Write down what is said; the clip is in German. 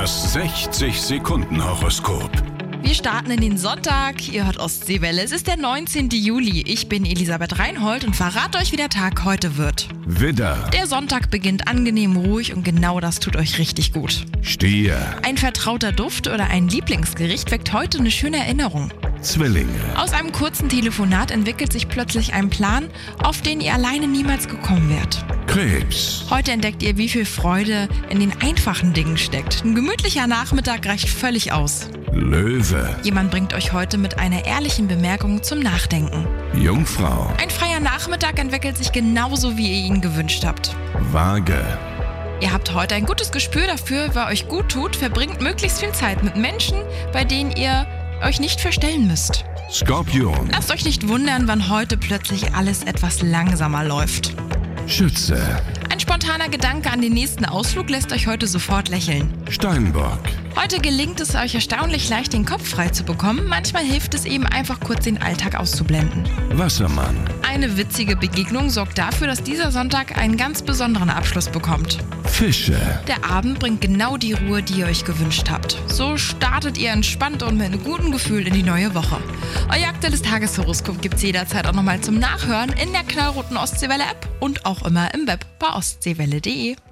Das 60-Sekunden-Horoskop. Wir starten in den Sonntag. Ihr hört Ostseewelle. Es ist der 19. Juli. Ich bin Elisabeth Reinhold und verrate euch, wie der Tag heute wird. Widder, Der Sonntag beginnt angenehm ruhig und genau das tut euch richtig gut. Stier, Ein vertrauter Duft oder ein Lieblingsgericht weckt heute eine schöne Erinnerung. Zwillinge, Aus einem kurzen Telefonat entwickelt sich plötzlich ein Plan, auf den ihr alleine niemals gekommen wärt. Krebs, Heute entdeckt ihr, wie viel Freude in den einfachen Dingen steckt. Ein gemütlicher Nachmittag reicht völlig aus. Löwe, Jemand bringt euch heute mit einer ehrlichen Bemerkung zum Nachdenken. Jungfrau, Ein freier Nachmittag entwickelt sich genauso, wie ihr ihn gewünscht habt. Waage, Ihr habt heute ein gutes Gespür dafür, wer euch gut tut, verbringt möglichst viel Zeit mit Menschen, bei denen ihr euch nicht verstellen müsst. Skorpion, Lasst euch nicht wundern, wann heute plötzlich alles etwas langsamer läuft. Schütze, Ein spontaner Gedanke an den nächsten Ausflug lässt euch heute sofort lächeln. Steinbock, Heute gelingt es euch erstaunlich leicht, den Kopf frei zu bekommen. Manchmal hilft es eben einfach kurz, den Alltag auszublenden. Wassermann, Eine witzige Begegnung sorgt dafür, dass dieser Sonntag einen ganz besonderen Abschluss bekommt. Fische. Der Abend bringt genau die Ruhe, die ihr euch gewünscht habt. So startet ihr entspannt und mit einem guten Gefühl in die neue Woche. Euer aktuelles Tageshoroskop gibt es jederzeit auch nochmal zum Nachhören in der knallroten Ostseewelle-App und auch immer im Web bei ostseewelle.de.